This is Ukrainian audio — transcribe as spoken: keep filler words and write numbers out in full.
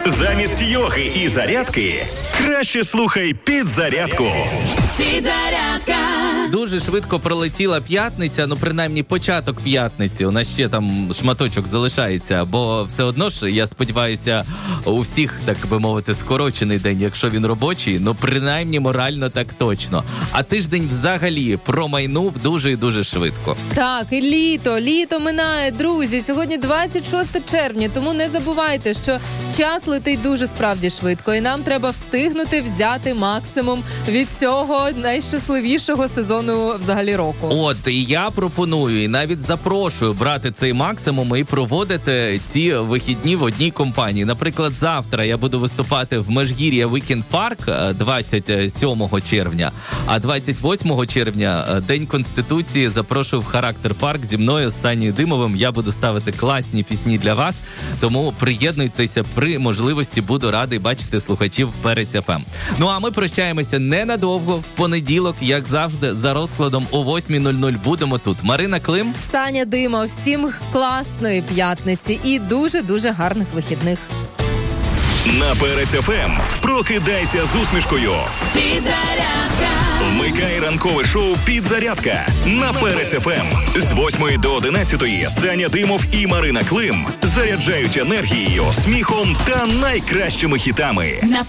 Замість йоги і зарядки краще слухай «Підзарядку». Підзарядка. Дуже швидко пролетіла п'ятниця, ну принаймні початок п'ятниці. У нас ще там шматочок залишається, бо все одно ж, я сподіваюся, у всіх, так би мовити, скорочений день, якщо він робочий, ну принаймні морально так точно. А тиждень взагалі промайнув дуже і дуже швидко. Так, і літо, літо минає, друзі. Сьогодні двадцять шосте червня, тому не забувайте, що час летить дуже справді швидко, і нам треба встигнути взяти максимум від цього найщасливішого сезону взагалі року. От, і я пропоную, і навіть запрошую брати цей максимум і проводити ці вихідні в одній компанії. Наприклад, завтра я буду виступати в Межгір'я Weekend Park двадцять сьомого червня, а двадцять восьмого червня, День Конституції, запрошую в Характер Парк зі мною, з Санєю Димовим. Я буду ставити класні пісні для вас, тому приєднуйтеся при можливості, буду радий бачити слухачів Перець еф ем. Ну а ми прощаємося ненадовго. В понеділок, як завжди, за розкладом о восьмій нуль нуль будемо тут. Марина Клим, Саня Димов, всім класної п'ятниці і дуже-дуже гарних вихідних. На Перець еф ем прокидайся з усмішкою. Підзарядка. Вмикай ранкове шоу «Підзарядка» на Перець еф ем. З восьмої до одинадцятої Саня Димов і Марина Клим заряджають енергією, сміхом та найкращими хітами. На